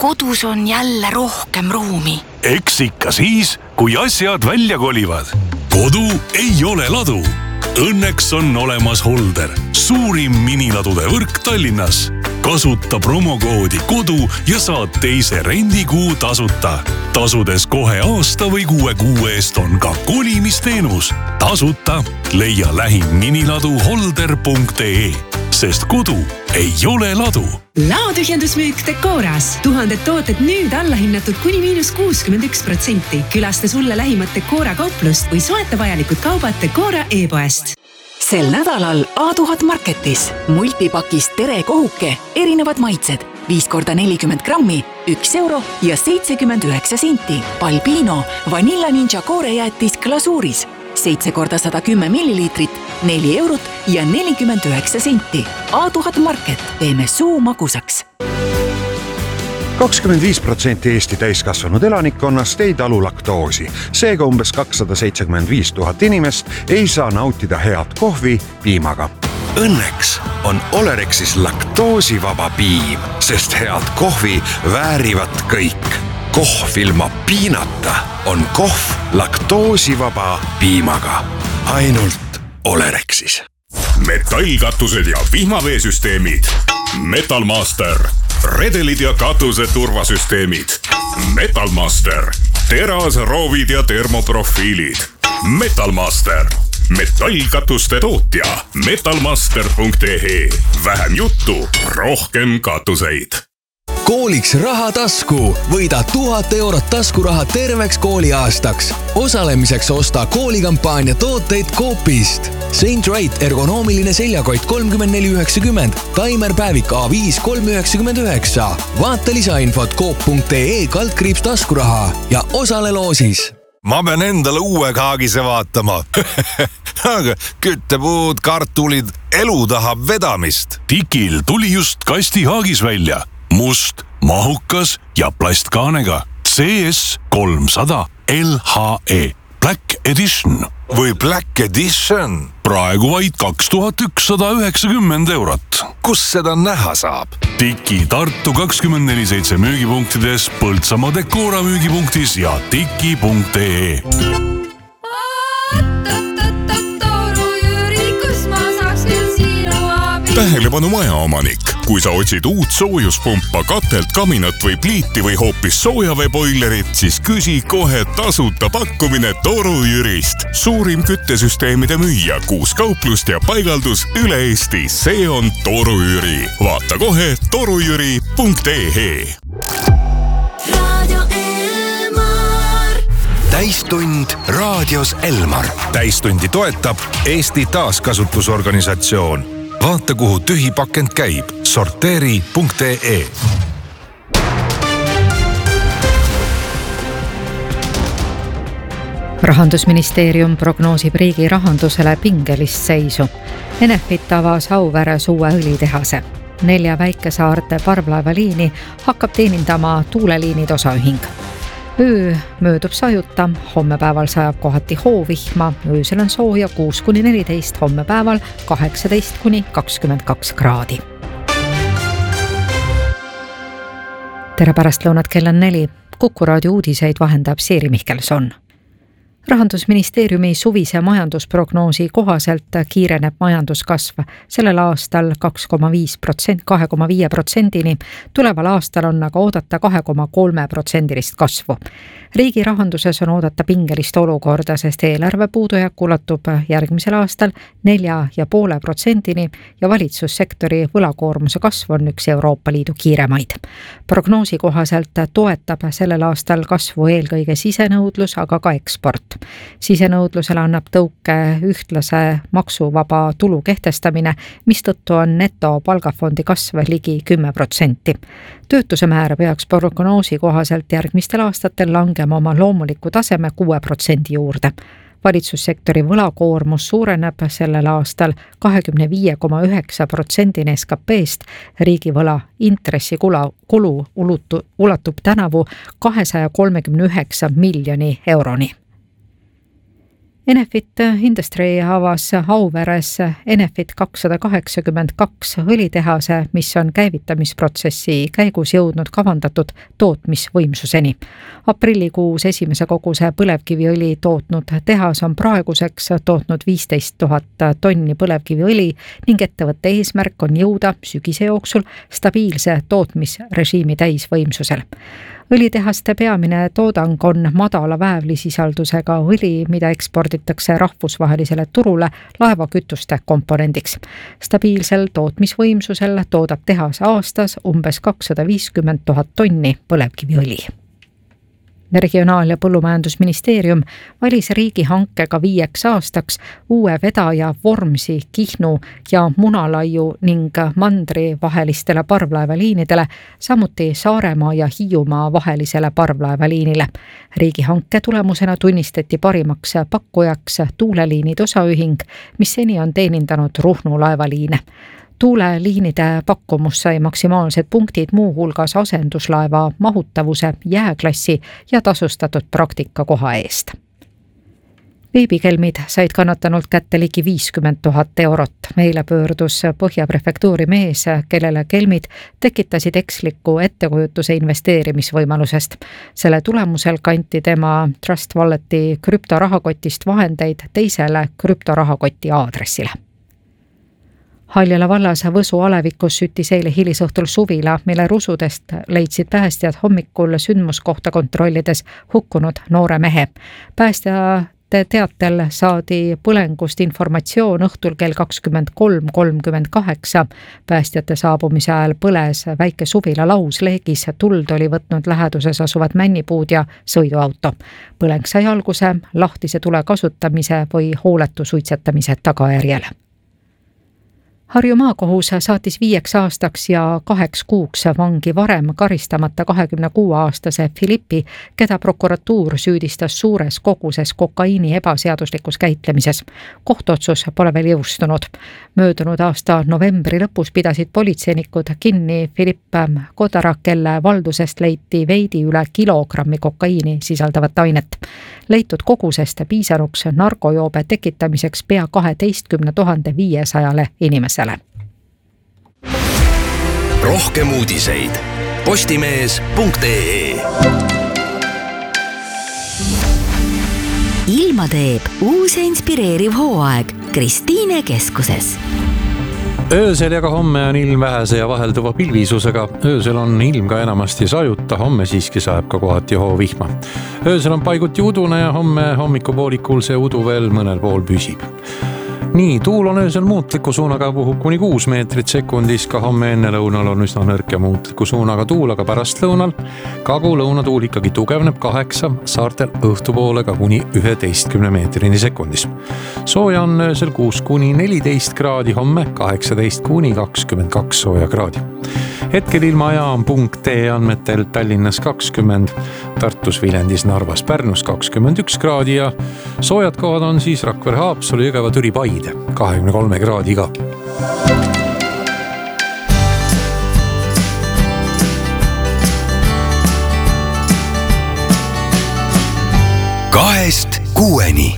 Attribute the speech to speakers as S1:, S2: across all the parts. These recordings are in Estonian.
S1: kodus on jälle rohkem ruumi.
S2: Eks ikka siis, kui asjad välja kolivad. Kodu ei ole ladu. Õnneks on olemas Holder, suurim miniladude võrk Tallinnas. Kasuta promokoodi kodu ja saad teise rendikuu tasuta. Tasudes kohe aasta või 6 kuu eest on ka kolimisteenus. Tasuta leia lähim miniladu holder.ee, sest kodu ei ole ladu.
S3: Laotühjendusmüük Decoras. 1000 tooted nüüd allahinnatud kuni –61%. Külasta sulle lähimat Decora kauplust või soeta vajalikud kaubad Decora e-poest.
S4: Sel nädalal A1000 Marketis multipakist Tere kohuke erinevad maitsed 5x40 grammi, 1 euro ja 79 senti. Balbino Vanilla Ninja koorejäätis glasuuris 7x110 milliliitrit, 4 eurot ja 49 senti. A1000 Market, teeme suu magusaks.
S5: 25% Eesti täiskasvanud elanikkonnast ei talu laktoosi. Seega umbes 275 000 inimest ei saa nautida head kohvi piimaga.
S6: Õnneks on Olerexis laktoosivaba piim, sest head kohvi väärivad kõik. Kohv ilma piinata on kohv laktoosivaba piimaga. Ainult Olerexis.
S7: Metallkatused ja vihmaveesüsteemid. Metalmaster. Redelid ja katuse turvasüsteemid. Metalmaster. Terasroovid ja termoprofiilid. Metalmaster. Metallkatuste tootja. Metalmaster.ee. Vähem juttu, rohkem katuseid.
S8: Kooliks raha tasku. Võida 1000 eurot taskuraha terveks kooliaastaks. Osalemiseks osta koolikampaania tooteid Coopist. Saint Wright ergonoomiline seljakott 34,90, taimerpäevik A5 3,99. Vaata lisainfot coop.ee/ taskuraha ja osale loosis.
S9: Ma pean endale uue kaagise vaatama. Aga küttepuud, kartulid, elu tahab vedamist.
S2: Tikil tuli just kastihaagis välja. Must, mahukas ja plastkaanega. CS 300 LHE Black Edition.
S9: Või Black Edition.
S2: Praegu vaid 2190 eurot.
S9: Kus seda näha saab?
S2: Tiki Tartu 24/7 müügipunktides, Põltsamaa Decora müügipunktis ja tiki.ee.
S7: Tähelepanu majaomanik. Kui sa otsid uut soojuspumpa, katelt, kaminat või pliiti või hoopis soojaveeboilerit, siis küsi kohe tasuta pakkumine Toru Jürist. Suurim küttesüsteemide müüja, 6 kauplust ja paigaldus üle Eesti. See on Toru Jüri. Vaata kohe torujüri.ee.
S6: Täistund raadios Elmar. Täistundi toetab Eesti Taaskasutusorganisatsioon. Vaata, kuhu tühi pakend käib. Sorteeri.ee.
S10: Rahandusministeerium prognoosib riigi rahandusele pingelist seisu. Enefit avas Auveres uue õlitehase. 4 väikesaarte parvlaevaliini hakkab teenindama tuuleliinid osaühing. Öö möödub sajuta, hommepäeval sajab kohati hoovihma, öösel on sooja 6–14, hommepäeval 18–22 kraadi. Tere pärastlõunat, kell on 4. Kuku raadio uudiseid vahendab Siiri Mihkelson. Rahandusministeeriumi suvise majandusprognoosi kohaselt kiireneb majanduskasv sellel aastal 2,5%-ni, tuleval aastal on aga oodata 2,3% kasvu. Riigi rahanduses on oodata pingelist olukorda, sest eelarve puudujääk ulatub järgmisel aastal 4,5%-ni ja valitsussektori võlakoormuse kasv on üks Euroopa Liidu kiiremaid. Prognoosi kohaselt toetab sellel aastal kasvu eelkõige sisenõudlus, aga ka eksport. Sisenõudlusele annab tõuke ühtlase maksuvaba tulu kehtestamine, mistõttu on netopalgafondi kasv ligi 10%. Töötuse määr peaks prognoosi kohaselt järgmistel aastatel langema oma loomuliku taseme 6% juurde. Valitsussektori võlakoormus suureneb sellel aastal 25,9%-ni SKP-st, riigivõla intressikulu ulatub tänavu 239 miljoni euroni. Enefit Industry avas Auveres Enefit 282 õlitehase, mis on käivitamisprotsessi käigus jõudnud kavandatud tootmisvõimsuseni. Aprillikuus esimese koguse põlevkiviõli tootnud tehas on praeguseks tootnud 15 000 tonni põlevkiviõli ning ettevõtte eesmärk on jõuda sügise jooksul stabiilse tootmisrežiimi täisvõimsusel. Õlitehaste peamine toodang on madala väävlisisaldusega õli, mida eksporditakse rahvusvahelisele turule laevakütuste komponendiks. Stabiilsel tootmisvõimsusel toodab tehas aastas umbes 250 000 tonni põlevkiviõli. Regionaal- ja Põllumajandusministeerium valis riigihankega 5 aastaks uue vedaja Vormsi, Kihnu ja Munalaiu ning Mandri vahelistele parvlaevaliinidele, samuti Saaremaa ja Hiiumaa vahelisele parvlaevaliinile. Riigihanke tulemusena tunnistati parimaks pakkujaks Tuuleliinid osaühing, mis seni on teenindanud Ruhnu laevaliine. Tuuleliinide pakkumus sai maksimaalsed punktid muu hulgas asenduslaeva mahutavuse, jääklassi ja tasustatud praktikakoha eest. Veebikelmid said kannatanult kätte ligi 50 000 eurot. Meile pöördus Põhja prefektuuri mees, kellele kelmid tekitasid eksliku ettekujutuse investeerimisvõimalusest. Selle tulemusel kanti tema Trust Walleti krüptorahakotist vahendeid teisele krüptorahakoti aadressile. Haljala vallas Võsu alevikus süttis eile hilisõhtul suvila, mille rusudest leidsid päästjad hommikul sündmuskohta kontrollides hukkunud noore mehe. Päästjate teatel saadi põlengust informatsioon õhtul kell 23:38. Päästjate saabumise ajal põles väike suvila lausleegis, tuld oli võtnud läheduses asuvad männipuud ja sõiduauto. Põleng sai alguse lahtise tule kasutamise või hooletu suitsetamise tagajärjel. Harju maakohus saatis 5 aastaks ja 2 kuuks vangi varem karistamata 26-aastase Filippi, keda prokuratuur süüdistas suures koguses kokaiini ebaseaduslikus käitlemises. Kohtuotsus pole veel jõustunud. Möödunud aasta novembri lõpus pidasid politseinikud kinni Filipp Kodara, kelle valdusest leiti veidi üle kilogrammi kokaiini sisaldavat ainet. Leitud kogusest piisanuks narkojoobe tekitamiseks pea 12 500 inimesele.
S11: Rohkem uudiseid postimees.ee.
S12: Ilma teeb uus ja inspireeriv hooaeg Kristiine keskuses.
S13: Öösel ja ka homme on ilm vähese ja vahelduva pilvisusega. Öösel on ilm ka enamasti sajuta, homme siiski sajab ka kohati hoovihma. Öösel on paiguti udune ja homme hommikupoolikul see udu veel mõnel pool püsib. Nii, tuul on öösel muutliku suunaga puhub kuni 6 meetrit sekundis, ka homme enne lõunal on üsna nõrk ja muutliku suunaga tuul, aga pärast lõunal kagu-lõuna tuul ikkagi tugevneb 8, saartel õhtupoole ka kuni 11 meetrini sekundis. Sooja on öösel 6 kuni 14 kraadi, homme 18 kuni 22 sooja kraadi. Hetkel ilmaaja on .ee andmetel Tallinnas 20, Tartus, Viljandis, Narvas, Pärnus 21 kraadi ja soojad kohad on siis Rakvere, Haapsalu, Jõgeva, Türi, Paide 23 kraadi ka.
S11: Kahest kuueni.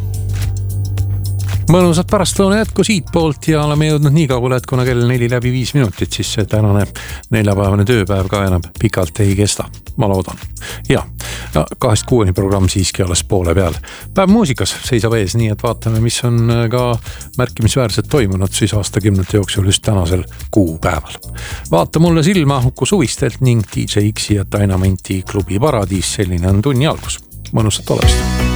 S13: Mõnusat pärastlõuna jätku siit poolt ja oleme jõudnud nii kaugele, et kuna kell 4:05, siis see tänane neljapäevane tööpäev ka enam pikalt ei kesta. Ma loodan. Ja 2-6 programm siiski alles poole peal. Päev muusikas seisab ees, nii et vaatame, mis on ka märkimisväärselt toimunud siis aastakümnete jooksul just tänasel kuupäeval. Vaata mulle silma Uku Suvistelt ning DJ X ja Dynamenti klubi Paradiis, selline on tunni algus. Mõnusat olemist.